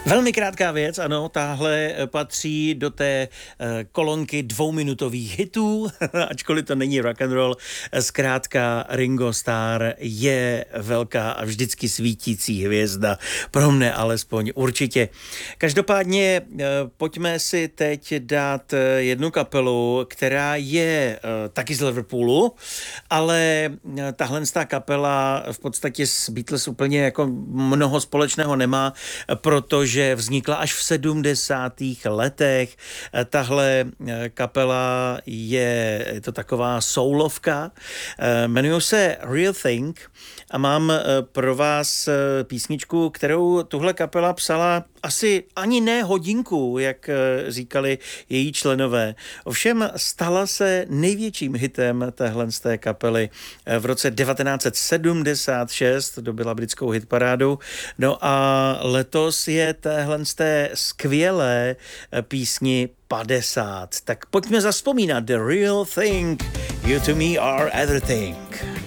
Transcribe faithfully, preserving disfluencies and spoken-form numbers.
Velmi krátká věc, ano, tahle patří do té kolonky dvouminutových hitů, ačkoliv to není rock and roll. Zkrátka Ringo Starr je velká a vždycky svítící hvězda, pro mne alespoň určitě. Každopádně pojďme si teď dát jednu kapelu, která je taky z Liverpoolu, ale tahle kapela v podstatě s Beatles úplně jako mnoho společného nemá, protože že vznikla až v sedmdesátých letech. Tahle kapela je, je to taková soulovka, jmenuje se Real Thing a mám pro vás písničku, kterou tuhle kapela psala asi ani ne hodinku, jak říkali její členové. Ovšem stala se největším hitem téhle z té kapely v roce devatenáct set sedmdesát šest, dobila britskou hitparádu. No a letos je téhle z té skvělé písni padesát. Tak pojďme zazpomínat The Real Thing. You to me are everything.